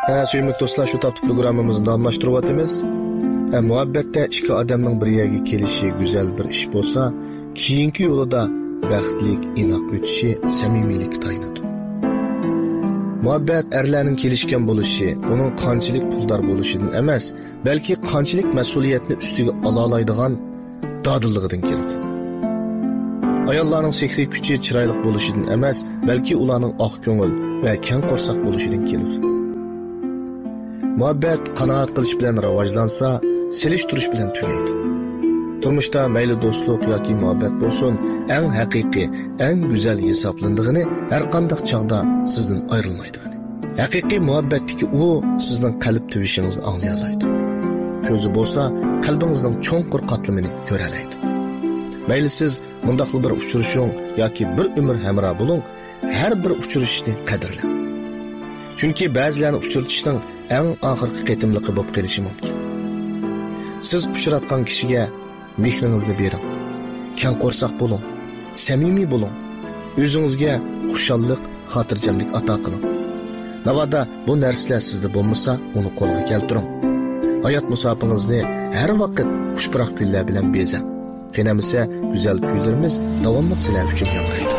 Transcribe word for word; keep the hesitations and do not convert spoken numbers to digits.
Ha, suyumli dostlar, şu taptı programımızı davamlaştırıp atımız. Ha, muhabbette iki adamın bir yerге kelişi güzel bir iş bolsa, keyinki yolda baxtlik, inoq ötüşü, samimilik tayinadı. Muhabbet erlerinin kelişken buluşu, onun qanchalik puldar buluşundan emas, belki qanchalik mas'uliyatni üstüge alalaydigan dadilligidan keladi. Ayollarning sehriy kuchi chiroyli bo'lishidan emas, balki ularning oq ko'ngil va keng qo'rsoq bo'lishidan keladi. Muhabbet qanoat qilish bilan rivojlansa, selishtirish bilan tugaydi. Turmushda mayli do'stlik yoki muhabbet bo'lsin, eng haqiqiy, eng go'zal hisoblandigini har qanday chog'da sizdan ayrilmaydigini. Haqiqiy muhabbatdagi u sizning qalb tivishingizni anglay oladi. Ko'zi bo'lsa, qalbingizning cho'nqur qatlamini ko'ra oladi. Mayli siz mundaqli bir uchrashing yoki bir umr hamroh bo'ling, har bir uchrashishni qadrlang. Chunki ba'zilarni uchratishning eng oxirgi qitimligi bo'lib qolishi mumkin. Siz uchratgan kishiga mehringizni bering. Keng qo'rsoq bo'ling, samimiy bo'ling. O'zingizga xushallik, xotirjamlik ato qiling. Navada bu narsalar sizda bo'lmasa, uni qo'lga keltiring. Hayot musofirimizni har vaqt xushbiroq kunlar bilan bezang. Qenamisa, güzel kuylarimiz davamlı sizlar uchun yangraydi.